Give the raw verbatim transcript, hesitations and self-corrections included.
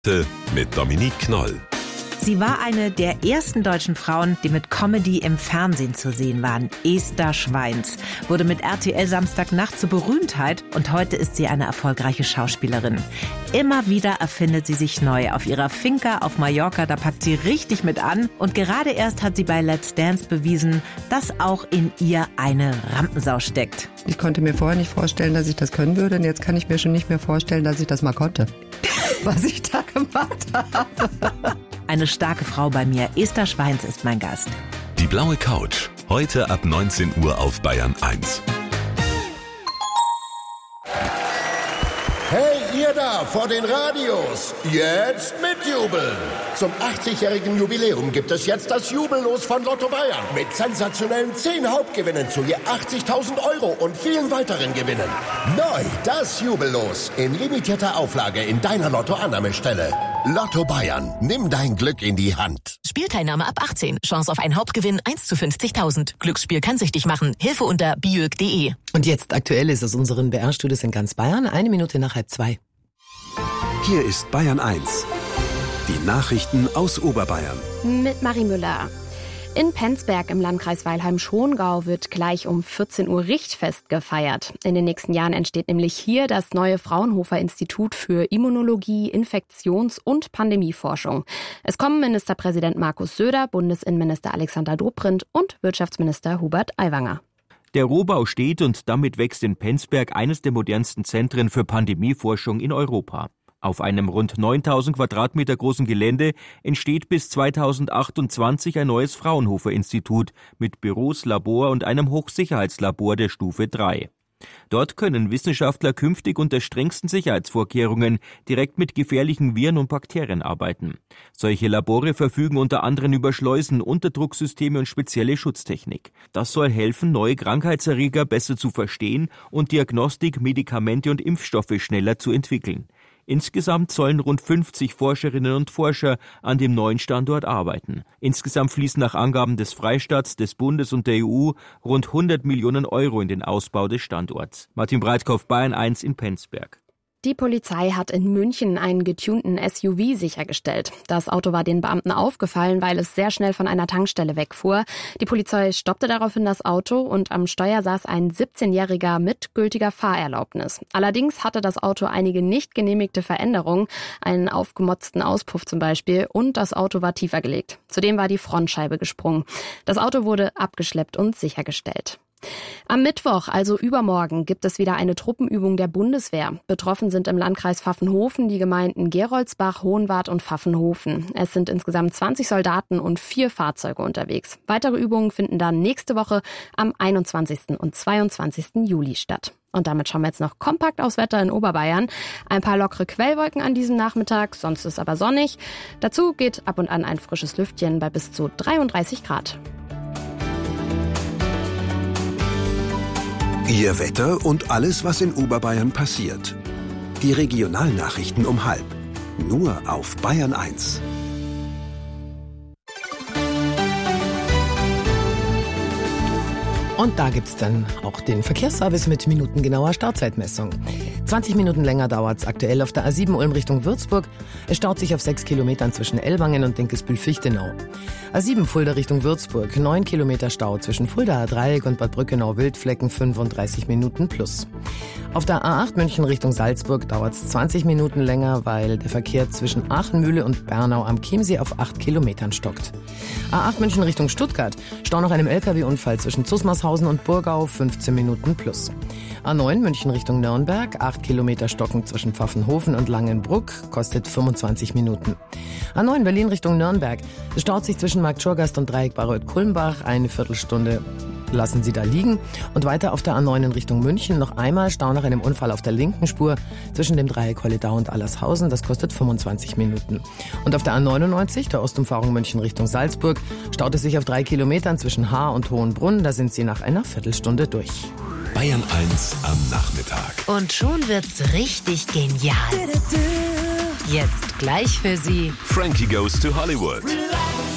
Mit Dominique Knoll. Sie war eine der ersten deutschen Frauen, die mit Comedy im Fernsehen zu sehen waren. Esther Schweins wurde mit R T L Samstagnacht zur Berühmtheit und heute ist sie eine erfolgreiche Schauspielerin. Immer wieder erfindet sie sich neu. Auf ihrer Finca auf Mallorca, da packt sie richtig mit an. Und gerade erst hat sie bei Let's Dance bewiesen, dass auch in ihr eine Rampensau steckt. Ich konnte mir vorher nicht vorstellen, dass ich das können würde. Und jetzt kann ich mir schon nicht mehr vorstellen, dass ich das mal konnte. Was ich da gemacht habe. Eine starke Frau bei mir. Esther Schweins ist mein Gast. Die blaue Couch. Heute ab neunzehn Uhr auf Bayern eins. Hey, ihr da vor den Radios, jetzt mitjubeln! Zum achtzigjährigen Jubiläum gibt es jetzt das Jubellos von Lotto Bayern mit sensationellen zehn Hauptgewinnen zu je achtzigtausend Euro und vielen weiteren Gewinnen. Neu das Jubellos in limitierter Auflage in deiner Lotto-Annahmestelle. Lotto Bayern, nimm dein Glück in die Hand. Spielteilnahme ab achtzehn. Chance auf einen Hauptgewinn eins zu fünfzigtausend. Glücksspiel kann süchtig machen. Hilfe unter biög punkt de. Und jetzt aktuell ist aus unseren B R-Studios in ganz Bayern. Eine Minute nach halb zwei. Hier ist Bayern eins. Die Nachrichten aus Oberbayern. Mit Marie Müller. In Penzberg im Landkreis Weilheim-Schongau wird gleich um vierzehn Uhr Richtfest gefeiert. In den nächsten Jahren entsteht nämlich hier das neue Fraunhofer-Institut für Immunologie, Infektions- und Pandemieforschung. Es kommen Ministerpräsident Markus Söder, Bundesinnenminister Alexander Dobrindt und Wirtschaftsminister Hubert Aiwanger. Der Rohbau steht und damit wächst in Penzberg eines der modernsten Zentren für Pandemieforschung in Europa. Auf einem rund neuntausend Quadratmeter großen Gelände entsteht bis zweitausendachtundzwanzig ein neues Fraunhofer-Institut mit Büros, Labor und einem Hochsicherheitslabor der Stufe drei. Dort können Wissenschaftler künftig unter strengsten Sicherheitsvorkehrungen direkt mit gefährlichen Viren und Bakterien arbeiten. Solche Labore verfügen unter anderem über Schleusen, Unterdrucksysteme und spezielle Schutztechnik. Das soll helfen, neue Krankheitserreger besser zu verstehen und Diagnostik, Medikamente und Impfstoffe schneller zu entwickeln. Insgesamt sollen rund fünfzig Forscherinnen und Forscher an dem neuen Standort arbeiten. Insgesamt fließen nach Angaben des Freistaats, des Bundes und der E U rund hundert Millionen Euro in den Ausbau des Standorts. Martin Breitkopf, Bayern eins in Penzberg. Die Polizei hat in München einen getunten S U V sichergestellt. Das Auto war den Beamten aufgefallen, weil es sehr schnell von einer Tankstelle wegfuhr. Die Polizei stoppte daraufhin das Auto und am Steuer saß ein siebzehnjähriger mit gültiger Fahrerlaubnis. Allerdings hatte das Auto einige nicht genehmigte Veränderungen, einen aufgemotzten Auspuff zum Beispiel, und das Auto war tiefer gelegt. Zudem war die Frontscheibe gesprungen. Das Auto wurde abgeschleppt und sichergestellt. Am Mittwoch, also übermorgen, gibt es wieder eine Truppenübung der Bundeswehr. Betroffen sind im Landkreis Pfaffenhofen die Gemeinden Geroldsbach, Hohenwart und Pfaffenhofen. Es sind insgesamt zwanzig Soldaten und vier Fahrzeuge unterwegs. Weitere Übungen finden dann nächste Woche am einundzwanzigsten und zweiundzwanzigsten Juli statt. Und damit schauen wir jetzt noch kompakt aufs Wetter in Oberbayern. Ein paar lockere Quellwolken an diesem Nachmittag, sonst ist aber sonnig. Dazu geht ab und an ein frisches Lüftchen bei bis zu dreiunddreißig Grad. Ihr Wetter und alles, was in Oberbayern passiert. Die Regionalnachrichten um halb. Nur auf Bayern eins. Und da gibt's dann auch den Verkehrsservice mit minutengenauer Startzeitmessung. zwanzig Minuten länger dauert's aktuell auf der A sieben Ulm Richtung Würzburg. Es staut sich auf sechs Kilometern zwischen Ellwangen und Dinkelsbühl-Fichtenau. A sieben Fulda Richtung Würzburg, neun Kilometer Stau zwischen Fuldaer Dreieck und Bad Brückenau-Wildflecken, fünfunddreißig Minuten plus. Auf der A acht München Richtung Salzburg dauert's zwanzig Minuten länger, weil der Verkehr zwischen Aachenmühle und Bernau am Chiemsee auf acht Kilometern stockt. A acht München Richtung Stuttgart, Stau nach einem L K W-Unfall zwischen Zusmarshausen und Burgau, fünfzehn Minuten plus. A neun München Richtung Nürnberg, acht Kilometer stocken zwischen Pfaffenhofen und Langenbruck, kostet fünfundzwanzig Minuten. A neun Berlin Richtung Nürnberg, es staut sich zwischen Marktschorgast und Dreieck Bayreuth-Kulmbach, eine Viertelstunde lassen Sie da liegen. Und weiter auf der A neun in Richtung München noch einmal Stau nach einem Unfall auf der linken Spur zwischen dem Dreieck Holledau und Allershausen. Das kostet fünfundzwanzig Minuten. Und auf der A neunundneunzig, der Ostumfahrung München Richtung Salzburg, staut es sich auf drei Kilometern zwischen Haar und Hohenbrunn. Da sind Sie nach einer Viertelstunde durch. Bayern eins am Nachmittag. Und schon wird's richtig genial. Jetzt gleich für Sie Frankie Goes to Hollywood. Relax.